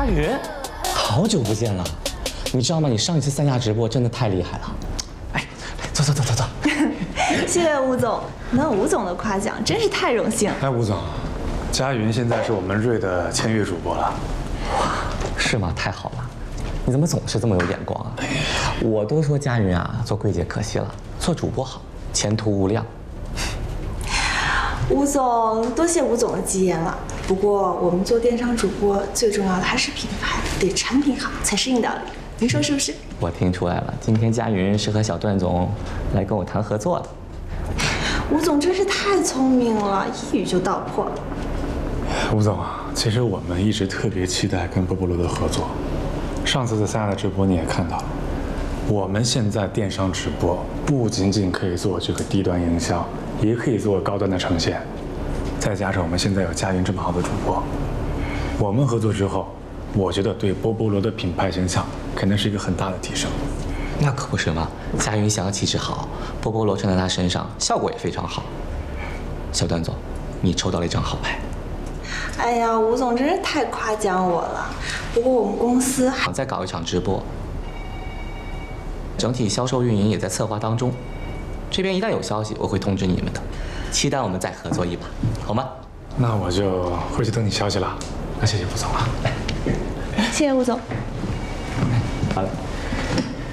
云，好久不见了，你知道吗？你上一次3亚直播真的太厉害了。哎，走。 谢谢吴总，能有吴总的夸奖，真是太荣幸。 哎，吴总，佳云现在是我们瑞的签约主播了。 哇，是吗？太好了，你怎么总是这么有眼光啊？我都说佳云啊，做柜姐可惜了，做主播好，前途无量。 吴总，多谢吴总的吉言了。不过我们做电商主播最重要的还是品牌，得产品好才是硬道理。您说是不是？ 我听出来了，今天佳云是和小段总来跟我谈合作的。 吴总真是太聪明了，一语就道破。 吴总啊，其实我们一直特别期待跟波波罗的合作。上次在3亚的直播你也看到了，我们现在电商直播不仅仅可以做这个低端营销，也可以做高端的呈现。再加上我们现在有佳云这么好的主播，我们合作之后，我觉得对波波罗的品牌形象肯定是一个很大的提升。 那可不是嘛，佳云想要气质好，波波罗穿在她身上效果也非常好。小段总，你抽到了一张好牌。 哎呀，吴总真是太夸奖我了。不过我们公司还再搞一场直播，整体销售运营也在策划当中。这边一旦有消息，我会通知你们的。期待我们再合作一把，好吗？ 那我就回去等你消息了。那谢谢吴总了。 谢谢吴总。 好了。